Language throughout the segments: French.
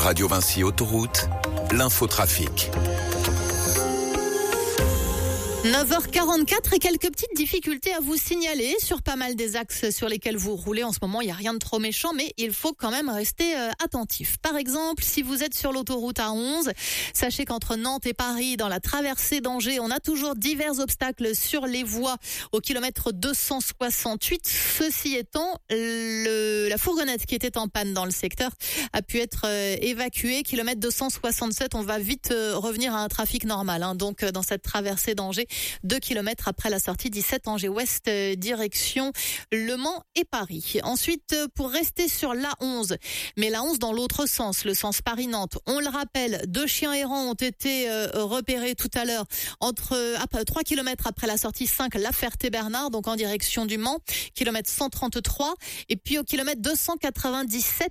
Radio Vinci Autoroute, l'infotrafic. 9h44 et quelques petites difficultés à vous signaler sur pas mal des axes sur lesquels vous roulez en ce moment. Il n'y a rien de trop méchant, mais il faut quand même rester attentif. Par exemple, si vous êtes sur l'autoroute A11, sachez qu'entre Nantes et Paris, dans la traversée d'Angers, on a toujours divers obstacles sur les voies au kilomètre 268. Ceci étant, la fourgonnette qui était en panne dans le secteur a pu être évacuée. Kilomètre 267, on va vite revenir à un trafic normal. Donc, dans cette traversée d'Angers, 2 kilomètres après la sortie 17 Angers Ouest, direction Le Mans et Paris. Ensuite, pour rester sur l'A11, mais l'A11 dans l'autre sens, le sens Paris-Nantes, on le rappelle, 2 chiens errants ont été repérés tout à l'heure entre 3 kilomètres après la sortie 5 La Ferté-Bernard, donc en direction du Mans, kilomètre 133, et puis au kilomètre 297,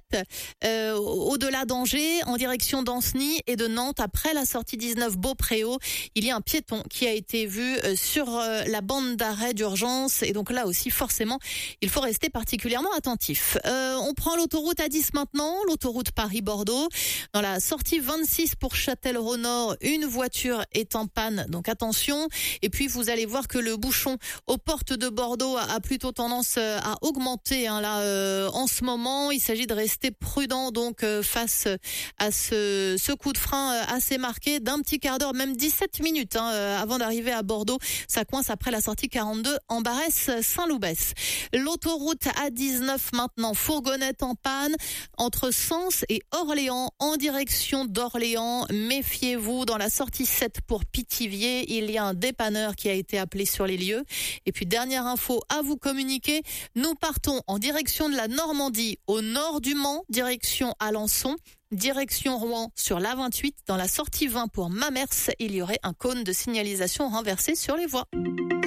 au-delà d'Angers, en direction d'Ancenis et de Nantes, après la sortie 19 Beaupréau, il y a un piéton qui a été vu sur la bande d'arrêt d'urgence, et donc là aussi forcément il faut rester particulièrement attentif. On prend l'autoroute A10 maintenant, l'autoroute Paris-Bordeaux. Dans la sortie 26 pour Châtellerault-Nord, une voiture est en panne, donc attention. Et puis vous allez voir que le bouchon aux portes de Bordeaux a plutôt tendance à augmenter en ce moment. Il s'agit de rester prudent donc face à ce coup de frein assez marqué d'un petit quart d'heure, même 17 minutes avant d'arriver à Bordeaux. Ça coince après la sortie 42 en Barès-Saint-Loubès. L'autoroute A19 maintenant, fourgonnette en panne entre Sens et Orléans, en direction d'Orléans. Méfiez-vous, dans la sortie 7 pour Pithiviers, il y a un dépanneur qui a été appelé sur les lieux. Et puis dernière info à vous communiquer, nous partons en direction de la Normandie, au nord du Mans, direction Alençon. Direction Rouen sur l'A28, dans la sortie 20 pour Mamers, il y aurait un cône de signalisation renversé sur les voies.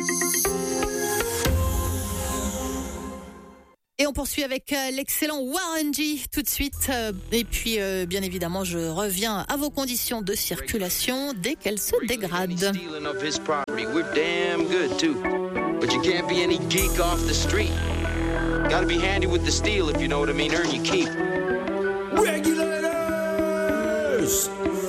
Et on poursuit avec l'excellent Warren G tout de suite. Et puis, bien évidemment, je reviens à vos conditions de circulation dès qu'elles se dégradent. Regulators!